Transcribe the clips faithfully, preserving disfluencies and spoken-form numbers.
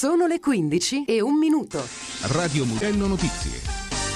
Sono le quindici e un minuto. Radio Mugello Notizie.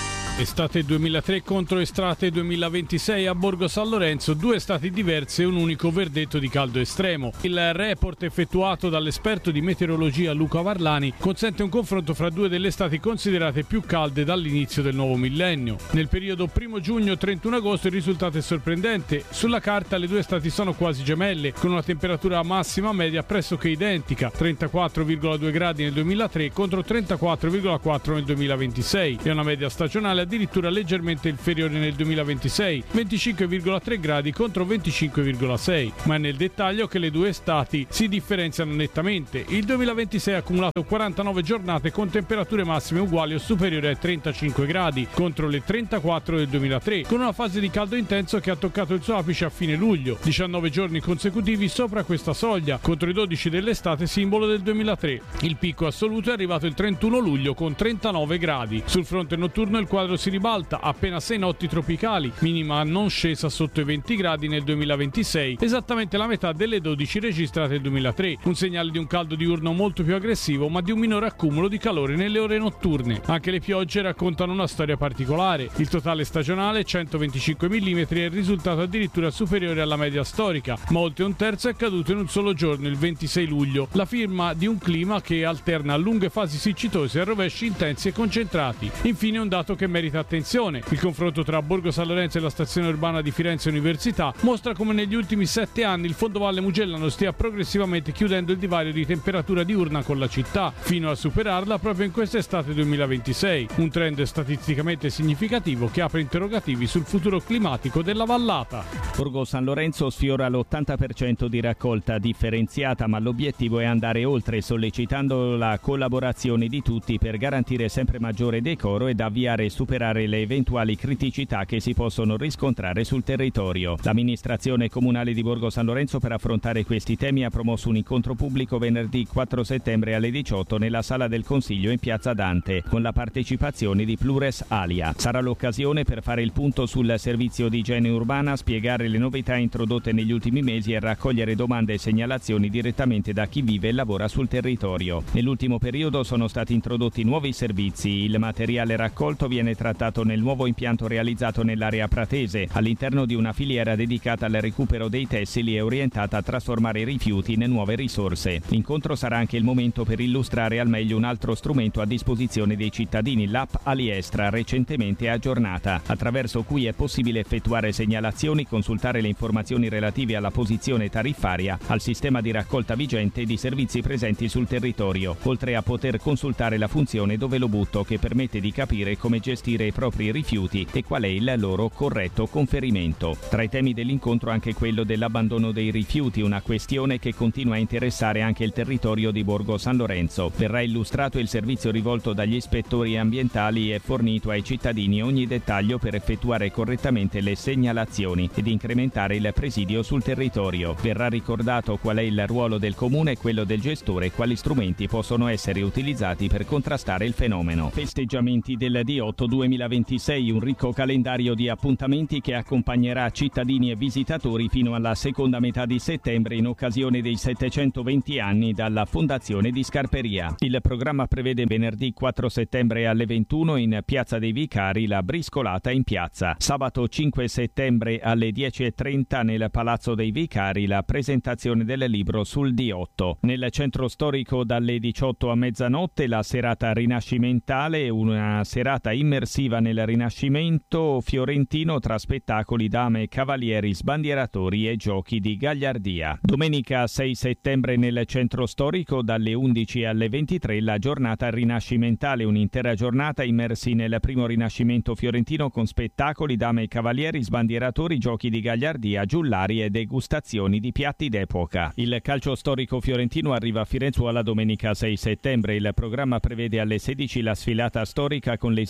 Estate duemilatré contro estate duemilaventisei a Borgo San Lorenzo, due estati diverse e un unico verdetto di caldo estremo. Il report effettuato dall'esperto di meteorologia Luca Varlani consente un confronto fra due delle estati considerate più calde dall'inizio del nuovo millennio. Nel periodo primo giugno trentuno agosto il risultato è sorprendente. Sulla carta le due estati sono quasi gemelle, con una temperatura massima media pressoché identica, trentaquattro virgola due gradi nel duemilatré contro trentaquattro virgola quattro nel duemilaventisei, e una media stagionale addirittura leggermente inferiore nel duemilaventisei, venticinque virgola tre gradi contro venticinque virgola sei, ma è nel dettaglio che le due estati si differenziano nettamente. Il duemilaventisei ha accumulato quarantanove giornate con temperature massime uguali o superiori ai trentacinque gradi contro le trentaquattro del duemilatré, con una fase di caldo intenso che ha toccato il suo apice a fine luglio, diciannove giorni consecutivi sopra questa soglia contro i dodici dell'estate simbolo del duemilatré. Il picco assoluto è arrivato il trentuno luglio con trentanove gradi. Sul fronte notturno il quadro si ribalta, appena sei notti tropicali, minima non scesa sotto i venti gradi nel duemilaventisei, esattamente la metà delle dodici registrate nel duemilatré, un segnale di un caldo diurno molto più aggressivo ma di un minore accumulo di calore nelle ore notturne. Anche le piogge raccontano una storia particolare. Il totale stagionale, centoventicinque millimetri, è il risultato addirittura superiore alla media storica, ma oltre un terzo è caduto in un solo giorno, il ventisei luglio, la firma di un clima che alterna lunghe fasi siccitose e rovesci intensi e concentrati. Infine un dato che merita attenzione: il confronto tra Borgo San Lorenzo e la stazione urbana di Firenze Università mostra come negli ultimi sette anni il fondovalle mugellano stia progressivamente chiudendo il divario di temperatura diurna con la città, fino a superarla proprio in quest'estate duemilaventisei, un trend statisticamente significativo che apre interrogativi sul futuro climatico della vallata. Borgo San Lorenzo sfiora l'ottanta per cento di raccolta differenziata, ma l'obiettivo è andare oltre, sollecitando la collaborazione di tutti per garantire sempre maggiore decoro ed avviare e superare le eventuali criticità che si possono riscontrare sul territorio. L'amministrazione comunale di Borgo San Lorenzo, per affrontare questi temi, ha promosso un incontro pubblico venerdì quattro settembre alle diciotto nella sala del Consiglio in piazza Dante, con la partecipazione di Plures Alia. Sarà l'occasione per fare il punto sul servizio di igiene urbana, spiegare le novità introdotte negli ultimi mesi e raccogliere domande e segnalazioni direttamente da chi vive e lavora sul territorio. Nell'ultimo periodo sono stati introdotti nuovi servizi. Il materiale raccolto viene trattato nel nuovo impianto realizzato nell'area pratese, all'interno di una filiera dedicata al recupero dei tessili e orientata a trasformare i rifiuti in nuove risorse. L'incontro sarà anche il momento per illustrare al meglio un altro strumento a disposizione dei cittadini, l'app Aliestra, recentemente aggiornata, attraverso cui è possibile effettuare segnalazioni, consultare le informazioni relative alla posizione tariffaria, al sistema di raccolta vigente e di servizi presenti sul territorio, oltre a poter consultare la funzione Dove lo butto, che permette di capire come gestire i propri rifiuti e qual è il loro corretto conferimento. Tra i temi dell'incontro anche quello dell'abbandono dei rifiuti, una questione che continua a interessare anche il territorio di Borgo San Lorenzo. Verrà illustrato il servizio rivolto dagli ispettori ambientali e fornito ai cittadini ogni dettaglio per effettuare correttamente le segnalazioni ed incrementare il presidio sul territorio. Verrà ricordato qual è il ruolo del comune e quello del gestore e quali strumenti possono essere utilizzati per contrastare il fenomeno. Festeggiamenti del D otto duemilaventisei, un ricco calendario di appuntamenti che accompagnerà cittadini e visitatori fino alla seconda metà di settembre in occasione dei settecentoventi anni dalla fondazione di Scarperia. Il programma prevede venerdì quattro settembre alle ventuno in Piazza dei Vicari la briscolata in piazza. Sabato cinque settembre alle dieci e trenta nel Palazzo dei Vicari la presentazione del libro sul D otto. Nel centro storico dalle diciotto a mezzanotte la serata rinascimentale, una serata immersiva nel Rinascimento fiorentino tra spettacoli, dame, cavalieri, sbandieratori e giochi di gagliardia. Domenica sei settembre nel centro storico dalle undici alle ventitré la giornata rinascimentale, un'intera giornata immersi nel primo Rinascimento fiorentino con spettacoli, dame e cavalieri, sbandieratori, giochi di gagliardia, giullari e degustazioni di piatti d'epoca. Il calcio storico fiorentino arriva a Firenzuola domenica sei settembre. Il programma prevede alle sedici la sfilata storica con l'esibizione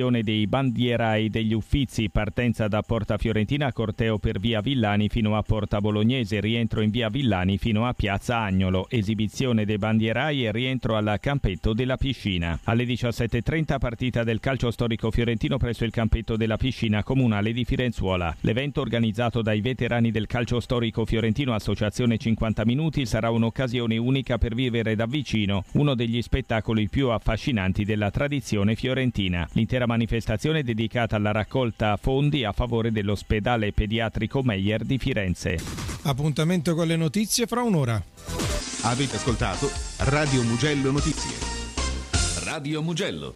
l'esibizione dei bandierai degli Uffizi, partenza da Porta Fiorentina, corteo per via Villani fino a Porta Bolognese, rientro in via Villani fino a piazza Agnolo, esibizione dei bandierai e rientro al campetto della piscina. Alle diciassette e trenta partita del calcio storico fiorentino presso il campetto della piscina comunale di Firenzuola. L'evento, organizzato dai veterani del calcio storico fiorentino Associazione cinquanta Minuti, sarà un'occasione unica per vivere da vicino uno degli spettacoli più affascinanti della tradizione fiorentina. L'intera manifestazione è dedicata alla raccolta fondi a favore dell'ospedale pediatrico Meyer di Firenze. Appuntamento con le notizie fra un'ora. Avete ascoltato Radio Mugello Notizie. Radio Mugello.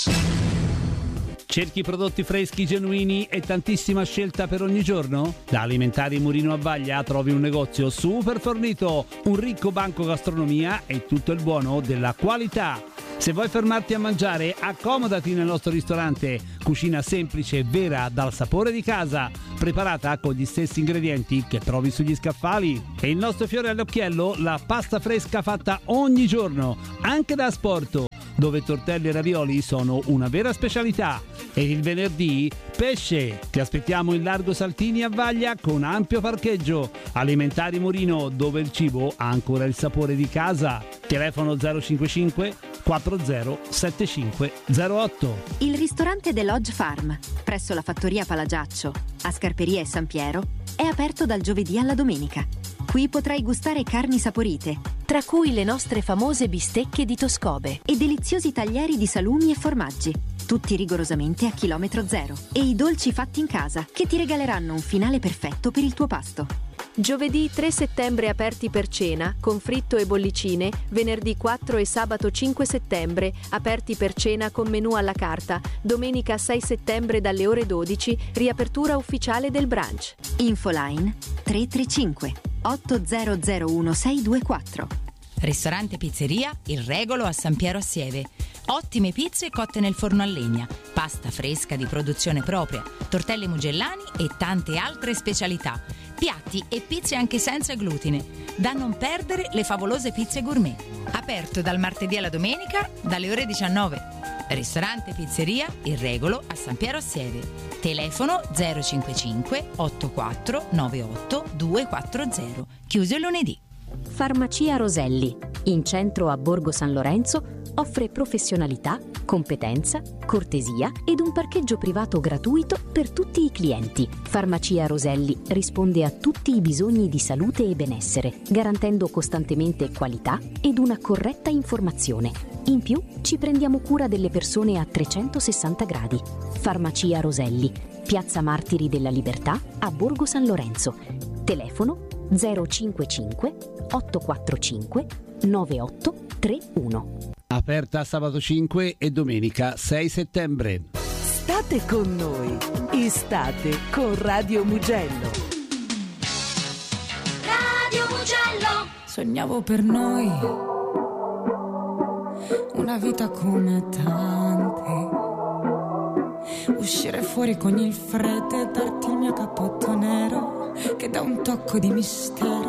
Cerchi prodotti freschi, genuini e tantissima scelta per ogni giorno? Da Alimentari Murino a Vaglia trovi un negozio super fornito, un ricco banco gastronomia e tutto il buono della qualità. Se vuoi fermarti a mangiare, accomodati nel nostro ristorante. Cucina semplice e vera, dal sapore di casa, preparata con gli stessi ingredienti che trovi sugli scaffali. E il nostro fiore all'occhiello, la pasta fresca fatta ogni giorno, anche da asporto, dove tortelli e ravioli sono una vera specialità. E il venerdì, pesce. Ti aspettiamo in Largo Saltini a Vaglia con ampio parcheggio. Alimentari Murino, dove il cibo ha ancora il sapore di casa. Telefono zero cinquantacinque quattro zero sette cinque zero otto. Il ristorante The Lodge Farm, presso la fattoria Palagiaccio, a Scarperia e San Piero, è aperto dal giovedì alla domenica. Qui potrai gustare carni saporite, tra cui le nostre famose bistecche di Toscobe, e deliziosi taglieri di salumi e formaggi, tutti rigorosamente a chilometro zero, e i dolci fatti in casa, che ti regaleranno un finale perfetto per il tuo pasto. Giovedì tre settembre aperti per cena, con fritto e bollicine, venerdì quattro e sabato cinque settembre aperti per cena con menù alla carta, domenica sei settembre dalle ore dodici, riapertura ufficiale del brunch. Infoline tre tre cinque otto zero zero uno sei due quattro. Ristorante Pizzeria Il Regolo a San Piero a Sieve. Ottime pizze cotte nel forno a legna, pasta fresca di produzione propria, tortelli mugellani e tante altre specialità. Piatti e pizze anche senza glutine. Da non perdere le favolose pizze gourmet. Aperto dal martedì alla domenica dalle ore diciannove. Ristorante Pizzeria Il Regolo a San Piero a Sieve. Telefono zero cinquantacinque otto quattro nove otto due quattro zero. Chiuso il lunedì. Farmacia Roselli, in centro a Borgo San Lorenzo, offre professionalità, competenza, cortesia ed un parcheggio privato gratuito per tutti i clienti. Farmacia Roselli risponde a tutti i bisogni di salute e benessere, garantendo costantemente qualità ed una corretta informazione. In più, ci prendiamo cura delle persone a trecentosessanta gradi. Farmacia Roselli, Piazza Martiri della Libertà a Borgo San Lorenzo. Telefono zero cinquantacinque otto quattro cinque nove otto tre uno. Aperta sabato cinque e domenica sei settembre. State con noi, estate con Radio Mugello. Radio Mugello. Sognavo per noi una vita come tante, uscire fuori con il freddo e darti il mio cappotto nero che dà un tocco di mistero.